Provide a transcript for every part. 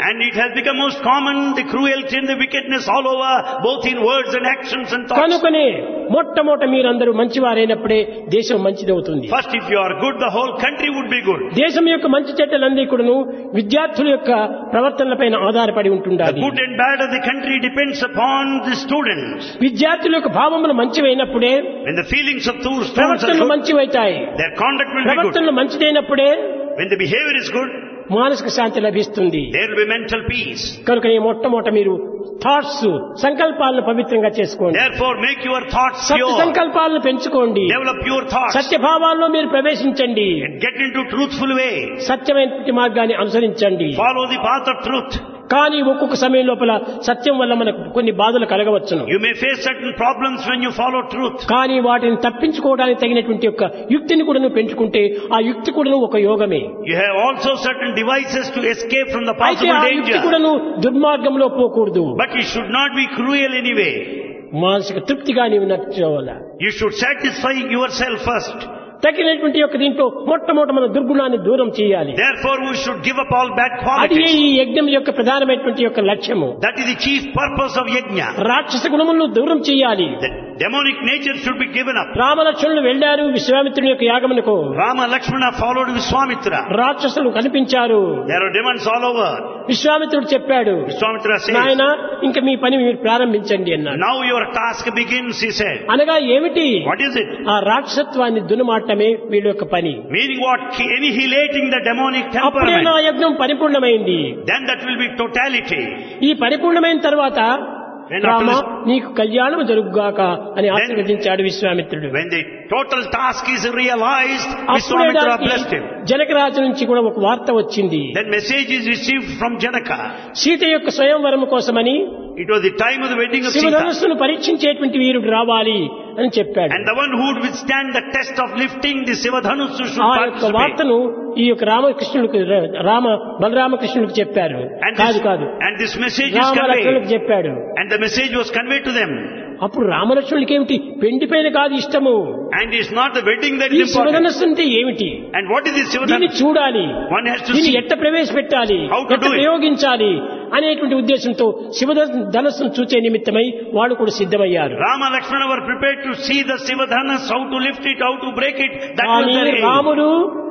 And it has become most common, the cruelty and the wickedness all over, both in words and actions and thoughts. కనుకనే మొట్టమొదట మీరందరూ మంచివారైనప్పుడే దేశం మంచిదవుతుంది. First, if you are good, the whole country would be good. దేశం యొక్క మంచి చెడ్డలన్నీ కూడాను విద్యార్థుల యొక్క ప్రవర్తనలపైన ఆధారపడి The ఉంటుండాలి. good and bad of the country depends upon the students. విద్యార్థుల యొక్క భావములు మంచివైనప్పుడే When the feelings of those students are ప్రవర్తనలు good, మంచివైతాయి. their conduct will be good. ప్రవర్తనలు మంచిదైనప్పుడే When the behavior is good, మానసిక శాంతి లభిస్తుంది. there will be mental peace. కనుక మొట్టమొదట మీరు థాట్స్ సంకల్పాలను పవిత్రంగా చేసుకోండి. Therefore, make your thoughts Satya pure. సంకల్పాలను పెంచుకోండి. Develop pure thoughts. సత్యభావాల్లో మీరు ప్రవేశించండి. And get into truthful way. సత్యమైన మార్గాన్ని అనుసరించండి. Follow the path of truth. కానీ ఒక్కొక్క సమయం లోపల సత్యం వల్ల మనకు కొన్ని బాధలు కలగవచ్చును. You may face certain problems when you follow truth. కానీ వాటిని తప్పించుకోవడానికి తగినటువంటి యొక్క యుక్తిని కూడా నువ్వు పెంచుకుంటే ఆ యుక్తి కూడా ఒక యోగమే. You have also certain devices to escape from the అయితే possible ఆ యుక్తి danger. కూడా నువ్వు దుర్మార్గంలో పోకూడదు. But it should not be cruel anyway. మానసిక తృప్తిగా నీవు నడుచుకోవాలి. You should satisfy yourself first. తగినటువంటి యొక్క దీంట్లో మొట్టమొదట మన దుర్గుణాన్ని దూరం చేయాలి. Therefore, we should give up all bad అది qualities. ఈ యజ్ఞం యొక్క ప్రధానమైనటువంటి యొక్క లక్ష్యము. That is the chief purpose of yajna. రాక్షస గుణములను దూరం చేయాలి. The demonic nature should be given up. రామలక్ష్మణులు వెళ్లారు విశ్వామిత్రుని యొక్క యాగమునకు. Rama Lakshmana followed Vishwamitra. రాక్షసులు కనిపించారు. There are demons all over. విశ్వామిత్రుడు చెప్పాడు, Vishwamitra says, నాయన ఇంక మీ పని మీరు ప్రారంభించండి అన్నాడు. now your task begins, he said. అనగా ఏమిటి? What is it? ఆ రాక్షసత్వాన్ని దునుమాటమే వీళ్ళ యొక్క పని. Meaning what? Annihilating the demonic అప్పుడే నా temperament. యజ్ఞం పరిపూర్ణమైంది. Then that will be totality. ఈ పరిపూర్ణమైన తర్వాత When రామ after నీకు కళ్యాణం జరుగుగాక అని ఆశీర్వదించాడు విశ్వామిత్రుడు. When the total task is realized, అప్పుడే Vishwamitra దానికి blessed him. జనకరాజు నుంచి కూడా ఒక వార్త వచ్చింది. Then message is received from Janaka. Sita యొక్క స్వయంవరం కోసమని It was the time of the wedding of Sita. శివధనుస్సును పరీక్షించేటువంటి వీరుడు రావాలి అని చెప్పాడు. And the one who would withstand the test of lifting the Sivadhanussu should ఆ యొక్క participate. వార్తను ఈ యొక్క రామకృష్ణులకు బలరామకృష్ణులకు చెప్పారు. కాదు And this message is రామలక్ష్మణులకు conveyed. చెప్పాడు. And the message was conveyed to them. అప్పుడు రామలక్ష్మణులకి ఏమిటి? పెండి పైన కాదు ఇష్టము. And it's not the wedding that ఈ is important. శివధనస్సు అంటే ఏమిటి? And what is this దీన్ని Sivadhanussu? చూడాలి, One has to దీన్ని see. ఎట్ట ప్రవేశపెట్టాలి, How to ఎట్ట do it. ప్రయోగించాలి అనేటువంటి ఉద్దేశంతో శివధనస్సును చూచే నిమిత్తమై వాళ్ళు కూడా సిద్ధమయ్యారు. Rama Lakshmana were prepared to see the Sivadhanas, how to lift it, how to break it. That was కానీ their aim. రాముడు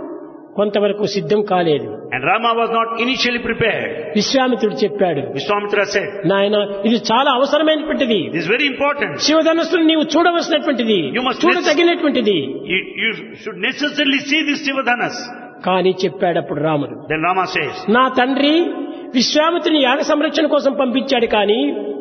కొంతవరకు సిద్ధం కాలేదు. And Rama was not initially prepared. విశ్వామిత్రుడు చెప్పాడు, Vishwamitra said, నాయన ఇది చాలా అవసరమైనటువంటిది. this is very important. శివధనస్సును నీవు చూడవలసినటువంటిది, You must చూడదగినటువంటిది. You should necessarily see this Sivadhanas. కానీ చెప్పాడు అప్పుడు రాముడు, Then Rama says, నా తండ్రి విశ్వామిత్రుని యాగ సంరక్షణ కోసం పంపించాడు, కానీ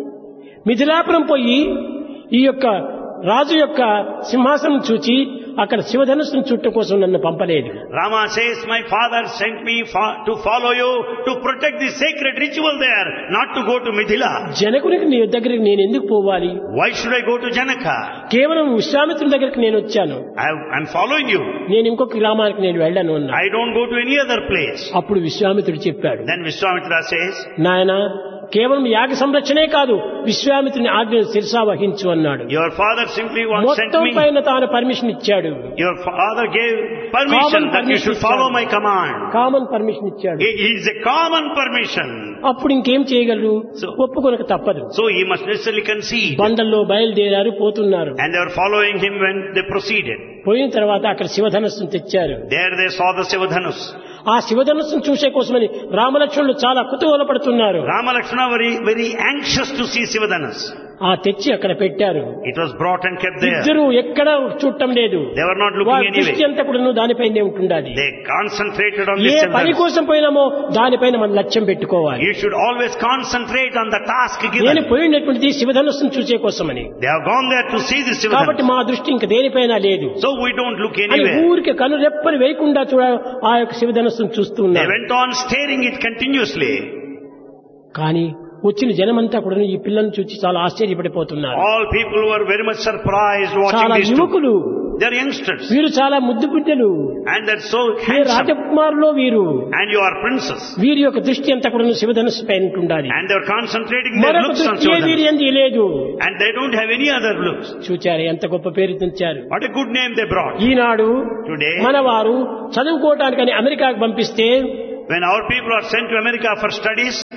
మిథిలాపురం పోయి ఈ యొక్క రాజు యొక్క సింహాసనం చూచి అక్కడ శివధనుస్సును చుట్టం కోసం నన్ను పంపలేదు. Rama says, my father sent me to follow you to protect the sacred ritual there, not to go to Mithila. జనకునికి నీ దగ్గరికి నేను ఎందుకు పోవాలి? Why should I go to Janaka? కేవలం విశ్వామిత్రుని దగ్గరికి నేను వచ్చాను, I'm following you. నేను ఇంకొక గ్రామానికి నేను వెళ్ళను అన్నా. I don't go to any other place. అప్పుడు విశ్వామిత్రుడు చెప్పాడు, Then Vishwamitra says, నాయన కేవలం యాగ సంరక్షణే కాదు, విశ్వామిత్రుని ఆజ్ఞను శిరసా వహించు అన్నాడు. your father simply once sent మొత్తం me. పైన తాను పర్మిషన్ ఇచ్చాడు. Your father gave permission that you should follow my command. Common permission ఇచ్చాడు. It is a common permission. అప్పుడు ఇంకేం చేయగలరు? ఒప్పుకొనక తప్పదు. So he must necessarily concede. బండల్లో బయలుదేరారు, పోతున్నారు. And they were following him when they proceeded. పోయిన తర్వాత అక్కడ శివధనస్సును తెచ్చారు. There they saw the Sivadhanus. ఆ శివధనస్సును చూసే కోసమని రామలక్ష్మణులు చాలా కుతూహలపడుతున్నారు. Rama Lakshmana were very anxious to see Sivadhanas. ఆ తెచ్చి అక్కడ పెట్టారు. It was brought and kept there. ఇద్దరు ఎక్కడ చూడటం లేదు. They were not looking వారి anyway. దృష్టి అంతా కూడా దానిపైనే ఉంటుండాలి. They concentrated on A this పని Sivadhanas. కోసం పోయినామో దానిపైన మన లక్ష్యం పెట్టుకోవాలి. You should always concentrate on the task నేను given. పోయినటువంటిది శివధనస్సును చూసే కోసమని. They have gone there to see the కాబట్టి Sivadhanas. మా దృష్టి ఇంక దేనిపైన లేదు. So we don't look అని anywhere. ఊరికి కను రెప్పని వేయకుండా ఆ యొక్క శివధనస్సును చూస్తూ They ఉన్నారు. went on staring it continuously. కానీ వచ్చిన జనమంతా కూడా ఈ పిల్లల్ని చూసి చాలా ఆశ్చర్యపడిపోతున్నారు. All people were very much surprised watching చాలా these two. యువకులు, They are youngsters. వీరు చాలా ముద్దు బిడ్డలు, And they're so వీరు handsome. రాజకుమారులో వీరు. And you are princess. వీరి యొక్క దృష్టి అంతా కూడా శివధనస్సు పైన ఉండాలి. And they're concentrating their మరొక looks on దృష్టి వీరి Sivadhanas. ఎందు లేదు. And they don't have any other looks. చూచారు ఎంత గొప్ప పేరు తెచ్చారు. What a good name they brought. Eenadu Today, మన వారు చదువుకోవటానికని అమెరికాకు పంపిస్తే when our people are sent to America for studies,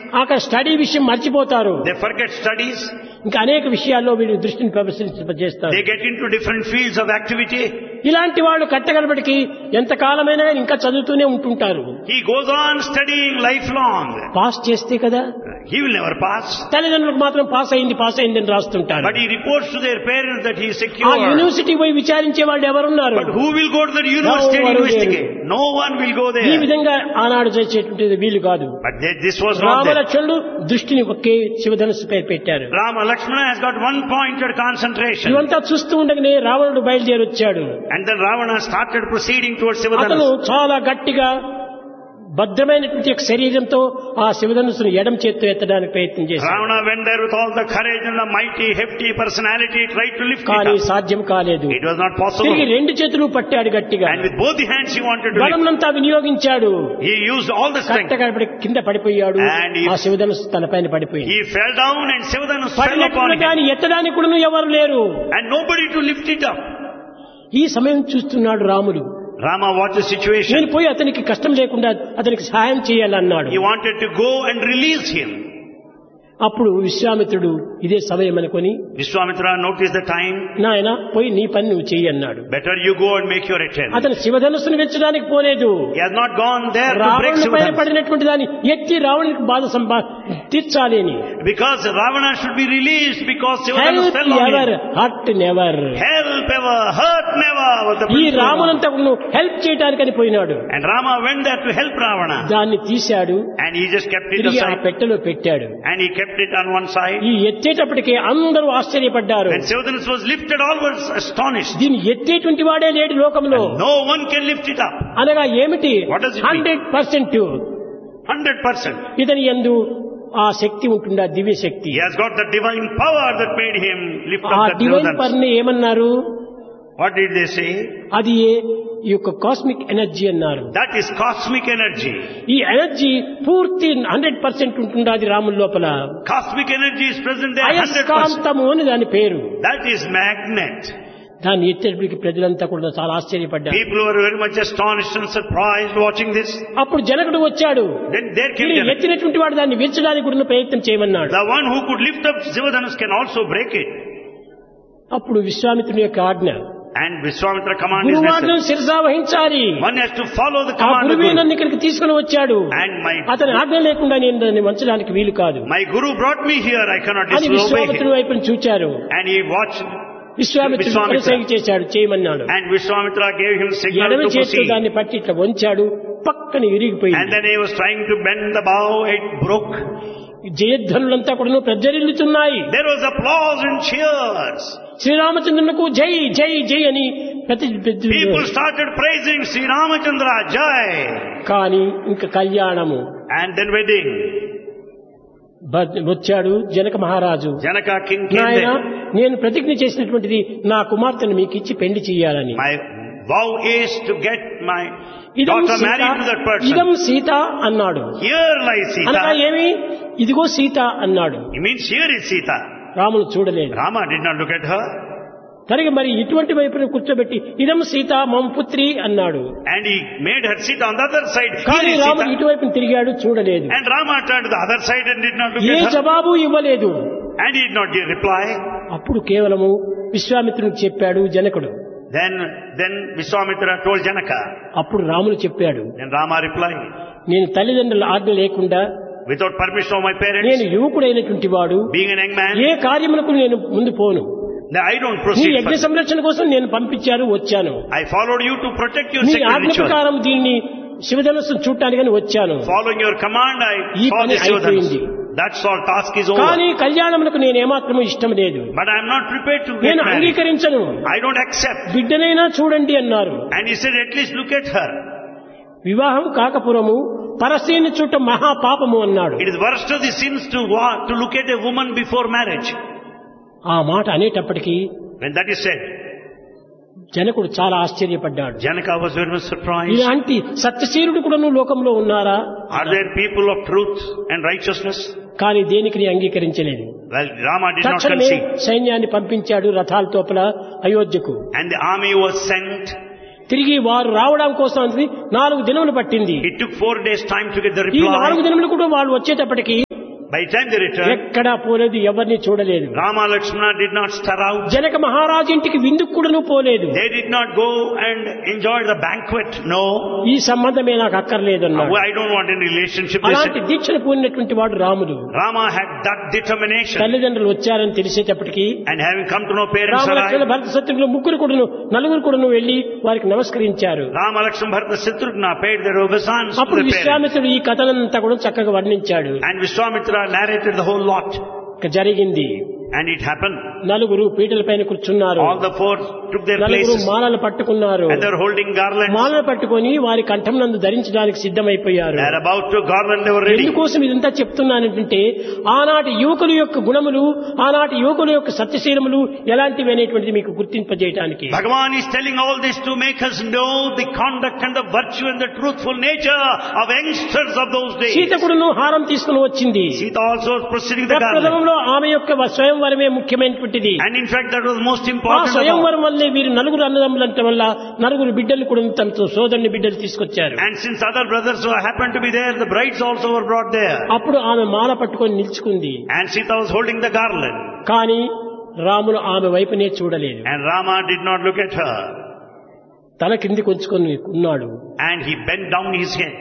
అక్కడ స్టడీ విషయం మర్చిపోతారు. They forget studies. ఇంకా అనేక విషయాల్లో వీళ్ళు దృష్టిని ప్రదర్శించేస్తారు. They get into different fields of activity. ఇలాంటి వాళ్ళు కట్టగలబడికి ఎంతకాలమైనా ఇంకా చదువుతూనే ఉంటుంటారు. He goes on studying lifelong. Pass చేస్తే కదా, He will never pass. తల్లిదండ్రులకు మాత్రం పాస్ అయింది అని రాస్తుంటారు. But he reports to their parents that he is ఆ secure. యూనివర్సిటీ పోయి విచారించే వాళ్ళు ఎవరున్నారు? But who will go to the university and investigate? No one will go ఈ there. విధంగా ఆనాడు చేసేటువంటిది వీలు కాదు. But this was not there. రామలక్ష్మణుడు దృష్టిని ఒకే శివధనుస్సు పేరు పెట్టారు. Rama Lakshmana has got one pointed concentration. ఇవంతా చూస్తూ ఉండగానే రావణుడు బయలుదేరి వచ్చాడు. And then Ravana started proceeding towards అతను Sivadhanus. చాలా గట్టిగా భద్రమైనటువంటి శరీరంతో ఆ శివధనుస్సును ఎడమ చేత్తో ఎత్తడానికి ప్రయత్నం చేశాడు. Ravana went there with all the courage and the mighty, hefty personality, tried to lift కానీ it up. సాధ్యం కాలేదు. It was not possible. తిరిగి రెండు చేతులు పట్టాడు గట్టిగా. And with both the hands he wanted to lift. బలమంతా వినియోగించాడు. He used all the strength. కట్టగడపడి కింద పడిపోయాడు. And ఆ శివధనుస్సు తన పైన పడిపోయింది. He fell down and Sivadhanus fell upon పడినప్పుడు him. కానీ ఎత్తడానికి కూడా ఎవరు లేరు. And nobody to lift it up. ఈ సమయం చూస్తున్నాడు రాముడు. Rama watched the situation. నేను పోయి అతనికి కష్టం లేకుండా అతనికి సహాయం చేయాలన్నాడు. He wanted to go and release him. అప్పుడు విశ్వామిత్రుడు ఇదే సమయం అనుకొని, Vishwamitra noticed the time. నాయన పోయి నీ పని నువ్వు చెయ్యి అన్నాడు. Better you go and make your attempt. అతను శివధనుస్సును వెచ్చడానికి పోలేదు. He has not gone there to break రావణుని పైన Sivadhanus. పడినటువంటి దాన్ని ఎత్తి రావణునికి బాధ తీర్చాలి అని. Because Ravana should be released because Sivadhanus help fell on ever him. Hurt never. Help ever, hurt never was the ఈ principle. రామునంతా హెల్ప్ చేయడానికని పోయినాడు. And Rama went there to help Ravana. దాన్ని తీశాడు, And he just kept it తిరిగి ఆ aside. పెట్టెలో పెట్టాడు. And he kept it on one side. ఈ ఎత్తేటప్పటికే అందరూ ఆశ్చర్యపడ్డారు. When Sivadhanus was lifted, all were astonished. దీన్ని ఎత్తేటువంటి వాడే లేడు లోకంలో. No one can lift it up. అనగా ఏమిటి? What does it mean? 100% 100%. ఇతని యందు ఆ శక్తి ఉంటుందా, దివ్య శక్తి. He has got the divine power that made him lift ఆ up the divine Sivadhanus. Power ని ఏమన్నారు? What did they say? అది ఈ యొక్క కాస్మిక్ ఎనర్జీ అన్నారు. That is cosmic energy. ఈ ఎనర్జీ పూర్తి 100% ఉంటుందా అది రాముల లోపల. Cosmic energy is present there 100%. అయస్కాంతము అని దాని పేరు. That is magnet. దాన్ని ఎత్తేటప్పటికి ప్రజలంతా కూడా చాలా ఆశ్చర్యపడ్డారు. People were very much astonished and surprised watching this. అప్పుడు జనకుడు వచ్చాడు. Then there came మీరు Janaka. ఎత్తినటువంటి వాడు దాన్ని విరచడానికి కూడా ప్రయత్నం చేయమన్నాడు. The one who could lift up Sivadhanus can also break it. అప్పుడు విశ్వామిత్రుని యొక్క ఆజ్ఞ, And Vishwamitra command is గురువాజ్ఞను necessary. శిరసా వహించాలి. One has to follow the ఆ command of గురువే Guru. నన్ను ఇక్కడికి తీసుకుని వచ్చాడు. And అతని ఆజ్ఞ లేకుండా నేను దాన్ని వంచడానికి వీలు కాదు my Guru brought me here. I cannot అని disobey విశ్వామిత్రుడి him. వైపుని చూచారు. And he watched. విశ్వామిత్రుడు Vishwamitra. పరిసైగ చేశాడు, చేయమన్నాడు. And Vishwamitra gave him signal ఎడమ to చేతితో proceed. దాన్ని పట్టి ఇట్లా వంచాడు, పక్కన And విరిగిపోయింది. then he was trying to bend the bow. It broke. జయధ్వనులంతా కూడా ప్రజ్వరిల్లుతున్నాయి. There was applause and cheers. శ్రీరామచంద్రునికి జై జై జై అని People started praising Sri Ramachandra Jai. కానీ ఇంకా కళ్యాణము. And then wedding. వచ్చాడు జనక మహారాజు. Janaka king came నాయన, there. నేను ప్రతిజ్ఞ చేసినటువంటిది నా కుమార్తెను మీకు ఇచ్చి పెళ్లి చేయాలని. My vow is to get my ఇదం daughter Sita, married to that person. ఇదం సీత అన్నాడు. Here lies అనగా Sita. ఏమి? ఇదిగో సీత అన్నాడు. It means here is Sita. రాముడు చూడలేదు. Rama did not look at her. తనకి మరి ఇటువంటి వైపున కూర్చోబెట్టి ఇదం సీత మమ పుత్రి అన్నాడు. And he made her sit on the other side. కానీ Here is రాముడు Sita. ఇటువైపు తిరిగాడు, చూడలేదు. And Rama turned to the other side and did not look A at her. జవాబు ఇవ్వలేదు. And he did not reply. అప్పుడు కేవలము విశ్వామిత్రునికి చెప్పాడు జనకుడు. Then Vishwamitra told Janaka. అప్పుడు రాముడు చెప్పాడు, Then Rama replied, నేను తల్లిదండ్రుల ఆజ్ఞ లేకుండా, without permission of my parents, నేను యువకుడైనటువంటి వాడు, being an young man, ఏ కార్యములకు నేను ముందు పోను. I don't నీ proceed యజ్ఞ further. సంరక్షణ కోసం నేను పంపించారు, వచ్చాను. I followed you to protect your నీ sacred ఆజ్ఞ ritual. ప్రకారం దీన్ని శివధనుస్సును చూడటానికని వచ్చాను. Following your command, I ఈ saw పని this Sivadhanus. అయిపోయింది. That's all, task is over. కానీ కళ్యాణములకు నేను ఏమాత్రము ఇష్టం లేదు. But I am not prepared to get నేను married. అంగీకరించను. I don't accept. బిడ్డనైనా చూడండి అన్నారు. And he said, at least look at her. వివాహం కాకపురము పరస్త్రీని చూడటం మహాపాపము అన్నాడు. It is worst of the sins to look at a woman before marriage. ఆ మాట అనేటప్పటికీ When that is said, జనకుడు చాలా ఆశ్చర్యపడ్డాడు. Janaka was very much surprised. ఇలాంటి సత్యశీలుడు కూడా లోకంలో ఉన్నారా? Are there people of truth and righteousness? కానీ దేనికి అంగీకరించలేదు. Well, Rama did not తక్షణమే concede. సైన్యాన్ని పంపించాడు రథాలతోపల అయోధ్యకు. And the army was sent. తిరిగి వారు రావడం కోసం 4 దినములు పట్టింది. It took 4 days time to get the ఈ 4 reply. దినములు కూడా వాళ్ళు వచ్చేటప్పటికి By the time they returned, ఎక్కడా పోలేదు, ఎవరిని చూడలేదు. Rama Lakshmana did not stir out. Janaka మహారాజు ఇంటికి విందుకు కూడాను పోలేదు. They did not go and enjoy the banquet. No. ఈ సంబంధమే నాకు అక్కర్లేదన్నాడు. I don't want any relationship. అలాంటి దీక్షను పూనినటువంటి వాడు రాముడు. Rama had that determination. తల్లిదండ్రులు వచ్చారని తెలిసేటప్పటికి And having come to know parents Rama Lakshmana arrived, భరత శత్రుఘ్నులు ముగ్గురు కూడాను నలుగురు కూడాను వెళ్లి వారికి నమస్కరించారు. Rama Lakshmana Bharata Shatrugna paid their obeisance to అప్పుడు the parents. విశ్వామిత్రుడు ఈ కథనంతా కూడా చక్కగా వర్ణించాడు. And Vishwamitra narrated the whole lot. జరిగింది. And it happened. నలుగురు పీటల పైన కూర్చున్నారు. All the four took their నలుగురు places. మాలలు పట్టుకున్నారు. And they were holding garlands. మాలలు పట్టుకొని వారి కంఠం నందు ధరించడానికి సిద్ధమైపోయారు. They are about to garland, they were ready. ఎందుకోసం ఇదంతా చెప్తున్నానంటే ఆనాటి యువకుల యొక్క గుణములు, ఆనాటి యువకుల యొక్క సత్యశీలములు ఎలాంటివి అనేటువంటిది మీకు గుర్తింపజేయడానికి. Bhagavan is telling all this to make us know the conduct and the virtue and the truthful nature of youngsters of those days. Sita కూడాను హారం తీసుకుని వచ్చింది. Sita also was proceeding the garland. ప్రథమంలో ఆమె యొక్క స్వయంవరమే ముఖ్యమైనటువంటిది. And in fact that was most ఆ important. స్వయంవరం వల్లే వీరు నలుగురు అన్నదమ్ములంట వల్ల నలుగురు బిడ్డలు కూడా తమతో సోదరుని బిడ్డలు తీసుకొచ్చారు. And since other brothers who happened to be there, the brides also were brought there. అప్పుడు ఆమె మాల పట్టుకొని నిల్చుకుంది. And Sita was holding the garland. కానీ రాముడు ఆమె వైపునే చూడలేదు. And Rama did not look at her. తల కింది కొంచుకొని ఉన్నాడు. And he bent down his head.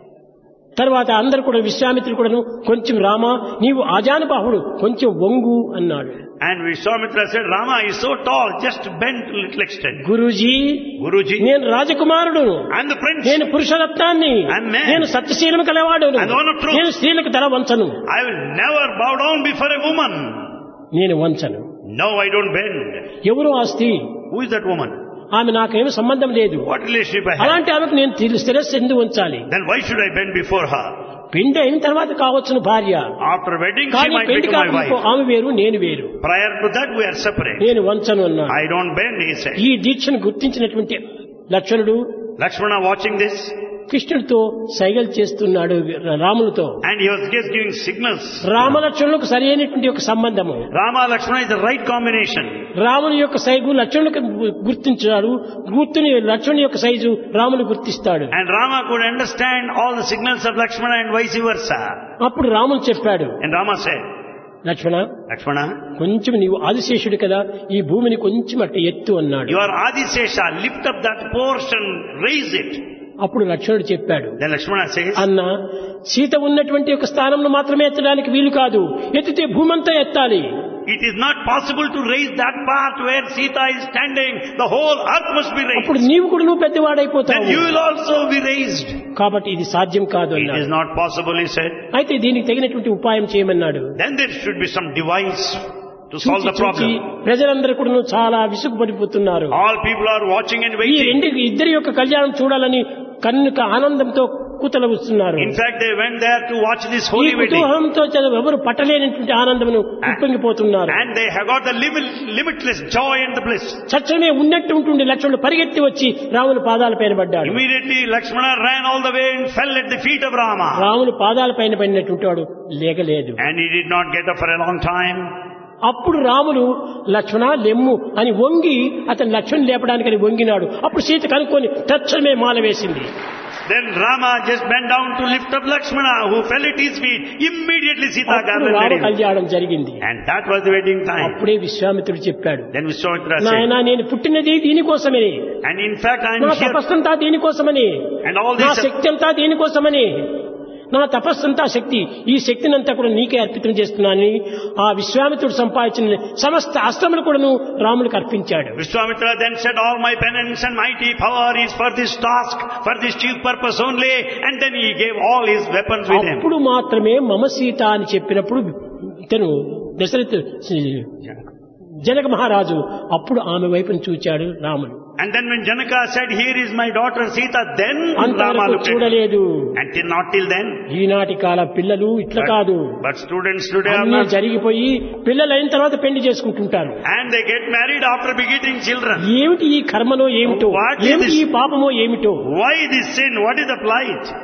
తర్వాత అందరు కూడా విశ్వామిత్రుడు కూడాను కొంచెం రామ నీవు ఆజానుబాహుడు కొంచెం వంగు అన్నాడు. And Vishwamitra said, Rama is so tall, just bend to little extent. Guruji, Guruji, నేను రాజకుమారుడు, I'm the prince. నేను పురుషరత్నాన్ని, I'm man. నేను సత్యశీలం కలవాడు, I'm the one of truth. నేను స్త్రీలకు తల వంచను. I will never bow down before a woman. నేను వంచను. No, I don't bend. ఎవరు ఆ స్త్రీ? Who is that woman? ఆమె నాకేమి సంబంధం లేదు. What relationship I have? అలాంటి ఆమెకు నేను శిరస్సు ఎందుకు వంచాలి? Then why should I bend before her? పెండి అయిన తర్వాత కావచ్చును భార్య. After wedding, she కానీ might పెండి become my కాక wife. ఆమె వేరు, నేను వేరు. Prior to that, we are separate. నేను వంచను అన్నాడు. I don't bend, he said. ఈ దీక్షను గుర్తించినటువంటి లక్ష్మణుడు Lakshmana watching this, కృష్ణుడితో సైగలు చేస్తున్నాడు రాములతో. and he was just giving signals. రామలక్ష్మణులకు సరి అయినటువంటి ఒక సంబంధము. Rama Lakshmana is the right combination. రాముని యొక్క సైజు లక్ష్మణులకు గుర్తించాడు, గుర్తుని లక్ష్మణుని యొక్క సైజు రాముని గుర్తిస్తాడు. And Rama could understand all the signals of Lakshmana and vice versa. అప్పుడు రాముడు చెప్పాడు, And Rama said, Lakshmana Lakshmana, కొంచెం నీవు ఆదిశేషుడు కదా, ఈ భూమిని కొంచెం అట్ట ఎత్తు అన్నాడు. you are Adisesha, lift up that portion, raise it. అప్పుడు లక్ష్మణుడు చెప్పాడు, Then Lakshmana says, అన్న సీత ఉన్నటువంటి ఒక స్థానంలో మాత్రమే ఎత్తడానికి వీలు కాదు, ఎత్తితే భూమంతా ఎత్తాలి. it is not possible to raise that part where Sita is standing. The whole earth must be అప్పుడు raised. నీవు కూడా నువ్వు Then పెద్దవాడైపోతావు. you will also be raised. కాబట్టి ఇది సాధ్యం కాదు It అన్నాడు. is not possible, he said. అయితే దీనికి తగినటువంటి ఉపాయం చేయమన్నాడు. Then there should be some device to solve the చూచి problem. ప్రజలందరూ కూడా చాలా విసుగుపడిపోతున్నారు. All people are watching and ఈ waiting. ఇద్దరి యొక్క కళ్యాణం చూడాలని కన్నుక ఆనందంతో కూతలు వస్తున్నారు. In fact, they went there to watch this ఈ holy wedding. కుతూహలంతో ఎవరు పట్టలేనటువంటి ఆనందమును ఉప్పొంగిపోతున్నారు. And they have got the limitless joy and the bliss. చచ్చమే ఉన్నట్టు ఉంటుండే లక్ష్మణుడు పరిగెత్తి వచ్చి రాముని పాదాల పైన పడ్డాడు. Immediately Lakshmana ran all the way and fell at the feet of Rama. రాముని పాదాల పైన పడినటువంటి వాడు లేగలేదు. And he did not get up for a long time. అప్పుడు రాముడు లక్ష్మణ లెమ్ము అని వంగి అతను లక్ష్మణ్ లేపడానికని వంగినాడు. అప్పుడు సీత కనుక్కొని తక్షణమే మాల వేసింది. Then Rama just bent down to lift up Lakshmana, who fell at his feet. Immediately Sita అప్పుడు రామ garlanded him. కళ్యాణం జరిగింది. And that was the wedding time. అప్పుడే విశ్వామిత్రుడు చెప్పాడు, Then Vishwamitra నాయనా said, నేను పుట్టినది దీనికోసమని, and in fact I am నా here, తపస్సంతా దీనికోసమని, and all నా this, శక్తి అంతా దీనికోసమని, నా తపస్సంతా శక్తి, ఈ శక్తినంతా కూడా నీకే అర్పితం చేస్తున్నానని ఆ విశ్వామిత్రుడు సంపాదించిన సమస్త అస్త్రములు కూడాను రాముడికి అర్పించాడు. Vishwamitra then said, all my penance and mighty power is for this task, for this chief purpose only, and then he gave all his weapons with him. అప్పుడు మాత్రమే మమ సీత అని చెప్పినప్పుడు ఇతను దశరథ జనక మహారాజు అప్పుడు ఆమె వైపును చూచాడు రాముడు. And then when Janaka said, here is my daughter Sita, then Rama అంతవరకు looked at him. చూడలేదు. Until not till then. ఈనాటి కాల పిల్లలు ఇట్లా కాదు. But students today are అన్నీ not. జరిగిపోయి పిల్లలు అయిన తర్వాత పెళ్లి చేసుకుంటుంటారు. And they get married after begetting children. ఏమిటి ఈ కర్మలో ఏమిటో, What is ఏమిటి this? ఈ పాపమో ఏమిటో. Why this sin? What is the plight?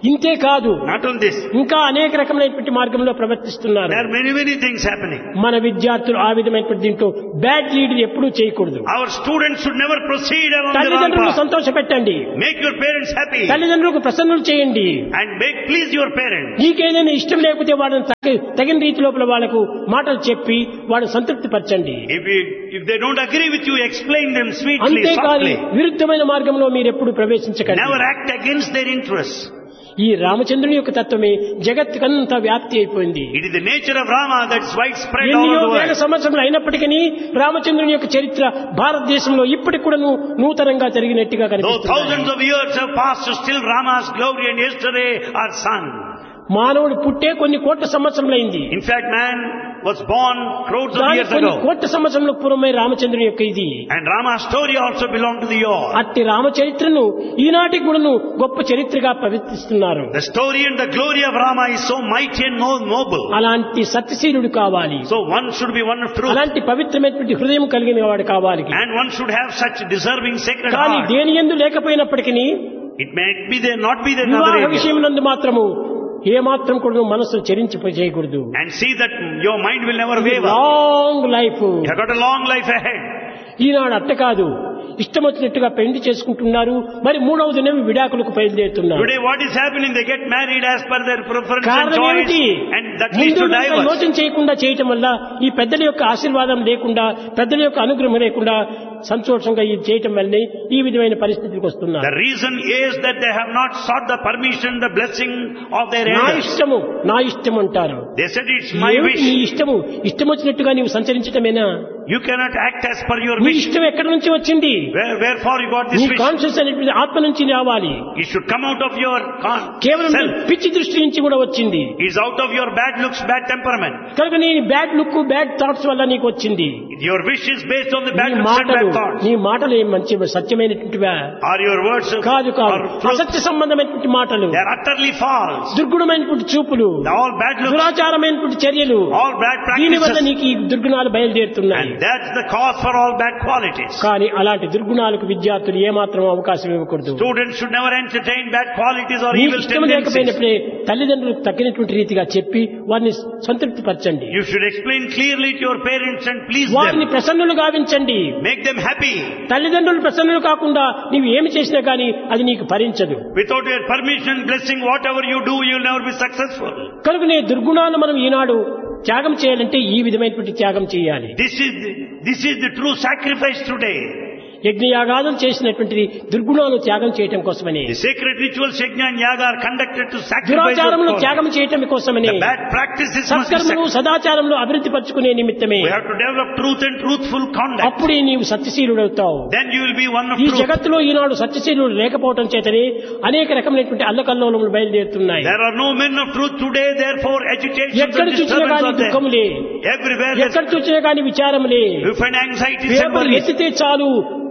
ఇంతే కాదు, Not only this, ఇంకా అనేక రకమైనటువంటి మార్గంలో ప్రవర్తిస్తున్నారు. there are many things happening. మన విద్యార్థులు ఆ విధమైనటువంటి దీంట్లో బ్యాడ్ లీడ్ ఎప్పుడూ చేయకూడదు. Our students should never proceed along the wrong తల్లిదండ్రులకు path. సంతోష పెట్టండి, Make your parents happy తల్లిదండ్రులకు ప్రసన్నులు చేయండి. and please your parents. నీకేదైనా ఇష్టం లేకపోతే వాళ్ళని తగిన రీతి లోపల వాళ్ళకు మాటలు చెప్పి వాళ్ళని సంతృప్తి పరచండి. If they don't agree with you, explain them sweetly, అంతేకాని softly. విరుద్ధమైన మార్గంలో మీరు ఎప్పుడు ప్రవేశించకండి. Never act against their interests. ఈ రామచంద్రుని యొక్క తత్వమే జగత్తుకంతా వ్యాప్తి అయిపోయింది. It is the nature of Rama that is widespread all ఎన్నో over the వేల world. సంవత్సరములు అయినప్పటికీ రామచంద్రుని యొక్క చరిత్ర భారతదేశంలో ఇప్పటికి కూడా నూతనంగా జరిగినట్టుగా Though కనిపిస్తుంది. thousands of years have passed, still Rama's glory and yesterday are sung. మానవుడు పుట్టే కొన్ని కోట్ల సంవత్సరములైంది. In fact, man was born crores of దాని years కొన్ని ago. కోట్ల సంవత్సరముల పూర్వమే రామచంద్రుని యొక్క ఇది. And Rama's story also belonged to the yore. అట్టి రామచరిత్రను ఈనాటికి కూడాను గొప్ప చరిత్రగా ప్రవర్తిస్తున్నారు. The story and the glory of Rama is so mighty and noble. అలాంటి సత్యశీలుడు కావాలి, So one should be one of truth. అలాంటి పవిత్రమైనటువంటి హృదయం కలిగిన వాడు కావాలి. And one should have such deserving sacred కానీ heart. దేని యందు లేకపోయినప్పటికీ It may be there, not be there in వివాహ other areas. విషయం నందు మాత్రము ఏ మాత్రం కూడా మనసు చెరించి చేయకూడదు. And see that your mind will never waver. Long life. You have got a long life ahead. ఈనాడు అట్ట కాదు, ఇష్టం వచ్చినట్టుగా పెళ్లి చేసుకుంటున్నారు, మరి మూడవ దినం విడాకులకు బయలుదేరుతున్నారు. Today what is happening? They get married as per their preference and కారణం choice, ఏమిటి? and that leads to divorce. యోచన చేయకుండా చేయటం వల్ల, ఈ పెద్దల యొక్క ఆశీర్వాదం లేకుండా, పెద్దల యొక్క అనుగ్రహం లేకుండా సంతోషంగా ఇది చేయటం వల్లే ఈ విధమైన పరిస్థితికి వస్తున్నారు. The reason is that they have not sought the permission, the blessing of their నా elders. ఇష్టము, నా ఇష్టం అంటారు. They said it's my ఏమిటి wish. నీ ఇష్టము? ఇష్టం వచ్చినట్టుగా నీవు సంచరించటమేనా? You cannot act as per your నీ wish. ఇష్టం ఎక్కడి నుంచి వచ్చింది? Wherefore you got this నీ wish? కాన్షియస్ అనేటువంటి ఆత్మ నుంచి రావాలి. It should come out of your కేవలం self. పిచ్చి దృష్టి నుంచి కూడా వచ్చింది. It's out of your bad looks, bad temperament. కనుక నీ బ్యాడ్ లుక్, బ్యాడ్ థాట్స్ వల్ల నీకు వచ్చింది. Your wish is based on the bad నీ looks and మాటలు, bad thoughts. నీ మాటలు ఏం మంచి సత్యమైనటువంటివా? Are your words కాదు కాదు, or truth? అసత్య సంబంధమైనటువంటి మాటలు, They are utterly false. దుర్గుణమైనటువంటి చూపులు, They're all bad looks, దురాచారమైనటువంటి చర్యలు, all bad దీని వల్ల practices. నీకు ఈ దుర్గుణాలు బయలుదేరుతున్నాయి. And that's the cause for all bad qualities. కానీ అలాంటి దుర్గుణాలకు విద్యార్థులు ఏమాత్రం అవకాశం ఇవ్వకూడదు. Students should never entertain bad qualities or నీకు evil ఇష్టం tendencies. లేకపోయినప్పుడే తల్లిదండ్రులకు తగినటువంటి రీతిగా చెప్పి వారిని సంతృప్తి పరచండి. You should explain clearly to your parents and please వారిని them. ప్రసన్నులు గావించండి. Make them happy. తల్లిదండ్రులు ప్రసన్నులు కాకుండా నీవు ఏమి చేసినా కానీ అది నీకు ఫలించదు. Without your permission, blessing, whatever you do, you'll never be successful. కనుకనే దుర్గుణాలు మనం ఈనాడు త్యాగం చేయాలంటే ఈ విధమైనటువంటి త్యాగం చేయాలి. This is the true sacrifice today. యజ్ఞయాగాదులు చేసినటువంటి దుర్గుణాలు త్యాగం చేయటం కోసమని, The sacred rituals, yajna and yaga, are conducted to sacrifice దురాచారములు those త్యాగం చేయటం కోసమని, The bad practices must be సత్కర్మలు sacrificed. సదాచారంలో అభివృద్ధి పరచుకునే నిమిత్తమే. We have to develop truth and truthful conduct. అప్పుడే నీవు సత్యశీలుడవుతావు. Then you will be one of ఈ truth. జగత్తులో ఈనాడు సత్యశీలుడు లేకపోవటం చేతనే అనేక రకమైనటువంటి అల్లకల్లోలములు బయలుదేరుతున్నాయి. There are no men of truth today, therefore agitation ఎక్కడ and చూసినా disturbance కానీ are there. దుఃఖములే, Everywhere ఎక్కడ చూసినా కానీ విచారములే. you find anxieties and పేపర్లు worries. ఎత్తితే చాలు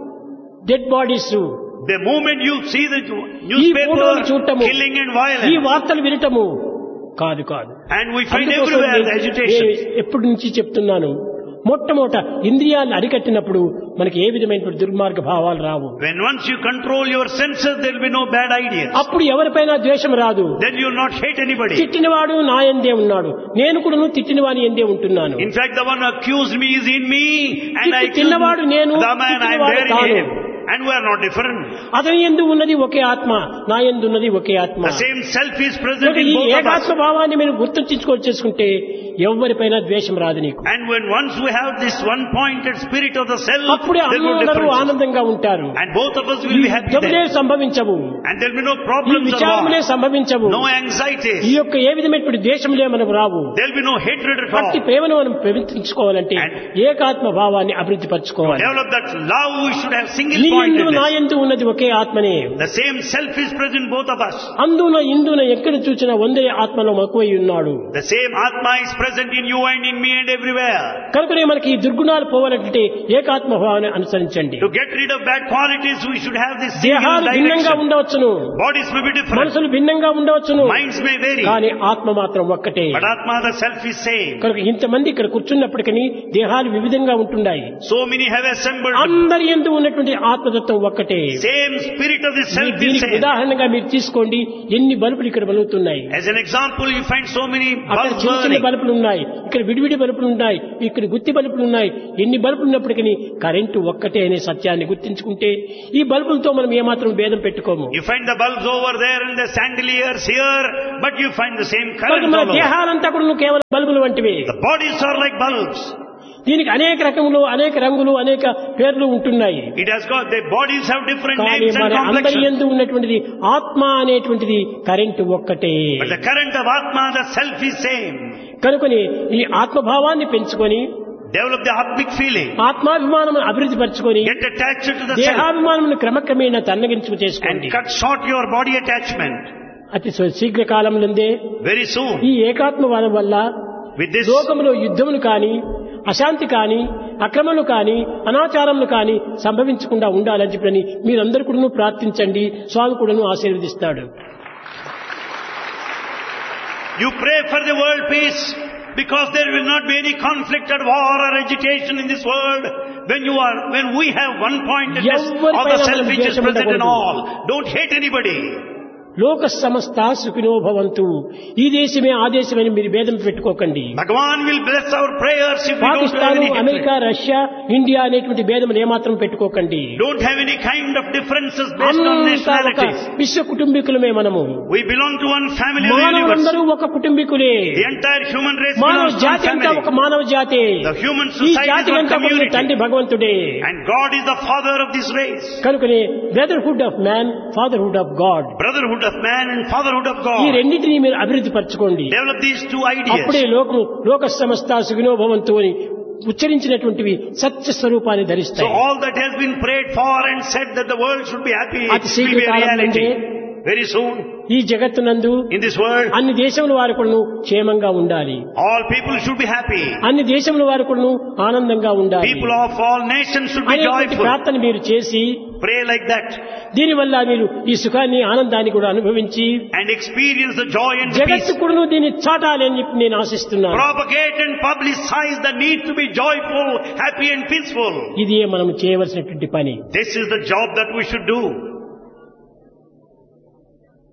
dead bodies, The moment you see the ఈ ఫోటోలు newspaper, చూడటము, killing and ఈ violence, వార్తలు వినటము కాదు కాదు. and we find అందుకోసం everywhere the నేను agitation. ఎప్పటి నుంచి చెప్తున్నాను, మొట్టమొదట ఇంద్రియాలను అరికట్టినప్పుడు మనకి ఏ విధమైనటువంటి దుర్మార్గ భావాలు రావు. When once you control your senses, there will be no bad ideas. అప్పుడు ఎవరిపైన ద్వేషం రాదు. Then you will not hate anybody. తిట్టినవాడు నా యందే ఉన్నాడు, నేను కూడా తిట్టినవాని యందే ఉంటున్నాను. In fact, the one who accused me is in me, and I accuse తిన్నవాడు నేను, the man I am తిట్టినవాడు there in తాను. him. And we are not different. అతని యందు ఉన్నది ఒకే ఆత్మ, నా యందు ఉన్నది ఒకే ఆత్మ. The same self is present in ఈ both of us. ఏకాత్మ భావాన్ని మీరు గుర్తుంచుకొచ్చేసుకుంటే ఎవరిపైన ద్వేషం రాదు నీకు. And when once we have this one-pointed spirit of the self, అప్పుడే there will be అందరూ difference. ఆనందంగా ఉంటారు. And both of us will be happy యుద్ధములే then. సంభవించవు, And there will be no ఈ problems or విచారములే war. సంభవించవు, No anxieties. ఈ యొక్క ఏ విధమైనటువంటి ద్వేషములే మనకు రావు. There will be no hatred at all. అట్టి ప్రేమను మనం పెంచుకోవాలంటే ఏకాత్మ భావాన్ని అభివృద్ధి పరచుకోవాలి. Develop that love, we should have నీ యందు single-pointedness. నా యందు ఉన్నది ఒకే ఆత్మనే. The same self is present both of us. అందున ఇందున ఎక్కడ చూసినా వందే ఆత్మలో మక్కువై ఉన్నాడు. The same Atma is present in you and in me and everywhere. కనుకనే మనకి ఈ దుర్గుణాలు పోవాలంటే ఏకాత్మ భావాన్ని అనుసరించండి. To get rid of bad qualities, we should have this single దేహాలు భిన్నంగా direction. ఉండవచ్చును, Bodies may be different. మనసులు భిన్నంగా ఉండవచ్చును, Minds may vary. కానీ ఆత్మ మాత్రం ఒక్కటే. But Atma, the self, is same. కనుక ఇంతమంది ఇక్కడ కూర్చున్నప్పటికీ దేహాలు వివిధంగా ఉంటున్నాయి. So many have assembled. అందరి యందు ఉన్నటువంటి ఆత్మ ఆత్మతత్వం ఒక్కటే. Same spirit of the self is దీనికి same. ఉదాహరణగా మీరు తీసుకోండి, ఎన్ని బల్బులు ఇక్కడ వెలుగుతున్నాయి. As an example, you find so many అక్కడ bulbs చిన్న చిన్న burning. బల్బులు ఉన్నాయి, ఇక్కడ విడివిడి బల్బులు ఉన్నాయి, ఇక్కడ గుత్తి బల్బులు ఉన్నాయి. ఎన్ని బల్బులు ఉన్నప్పటికీ కరెంటు ఒక్కటే అనే సత్యాన్ని గుర్తించుకుంటే ఈ బల్బులతో మనం ఏమాత్రం భేదం పెట్టుకోము. You find the bulbs over there and the chandeliers here, but you find the same current మన all over. దేహాలంతా కూడా కేవలం బల్బులు వంటివి. The bodies are like bulbs. దీనికి అనేక రకములు, అనేక రంగులు, అనేక పేర్లు ఉంటున్నాయి. It has got, the bodies have different కానీ names and మన అందరి complexions. యందు ఉన్నటువంటిది ఆత్మ అనేటువంటిది కరెంటు ఒక్కటే. But the current of Atma, the self is same. కనుకొని ఈ ఆత్మభావాన్ని పెంచుకొని, Develop the Atmic feeling. ఆత్మాభిమానం అభివృద్ధి పరచుకొని, Get attached to the self దేహాభిమానమును క్రమక్రమేణా తన్నగించుకు and చేసుకోండి. cut short your body attachment. అతి శీఘ్ర కాలంలోనే Very soon, ఈ ఏకాత్మవాదం వల్ల with this, లోకంలో యుద్ధములు కాని, అశాంతి కాని, అక్రమములు కాని, అనాచారములు కాని సంభవించకుండా ఉండాలని చెప్పని మీరందరూ కూడా ప్రార్థించండి. స్వామి కూడా ఆశీర్వదిస్తాడు. you pray for the world peace, because there will not be any conflict or war or agitation in this world. When we have one pointedness of the self which is present in all. Don't hate anybody. లోక సమస్త సుఖినో భవంతు. ఈ దేశమే ఆ దేశమని మీరు భేదం పెట్టుకోకండి. Bhagavan will bless our prayers if we don't have Pakistan, any America, hatred. Russia, India అనేటువంటి భేదములు ఏమాత్రం పెట్టుకోకండి. Don't have any kind of differences based on అంతా ఒక nationalities. విశ్వ కుటుంబీకులమే మనము. We belong to one family of the universe. మానవులందరూ ఒక కుటుంబీకులే. The entire human race మానవ belongs to one జాతి అంతా ఒక family. మానవ జాతే. The human ఈ society is జాతి one అంతా కూడా community. తండ్రి భగవంతుడే. And God is the father of this race. కనుకనే brotherhood of man, fatherhood of God, Brotherhood of man and fatherhood of ఈ God. రెండింటినీ మీరు అభివృద్ధి పరచుకోండి. Develop these two అప్పుడే ideas. లోక సమస్త సుఖినో భవంతు అని ఉచ్చరించినటువంటివి సత్య స్వరూపాన్ని So ధరిస్తాయి. all that has been prayed for and said that the world should be happy అతి will శీఘ్ర be a reality. కాలంలో Very soon, ఈ జగత్తునందు in this world, అన్ని దేశముల వారు కూడా క్షేమంగా ఉండాలి. all people should be happy. అన్ని దేశముల వారు కూడా ఆనందంగా ఉండాలి. People of all nations should be అనేటువంటి joyful. ప్రార్థన మీరు చేసి Pray like that దీనివల్ల మీరు ఈ సుఖాన్ని, ఆనందాన్ని కూడా అనుభవించి and experience the joy and the జగత్తు peace. కూడా దీన్ని చాటాలి అని చెప్పి నేను ఆశిస్తున్నాను. Propagate and publicize the need to be joyful, happy and peaceful. ఇది మనం చేయవలసినటువంటి పని. This is the job that we should do.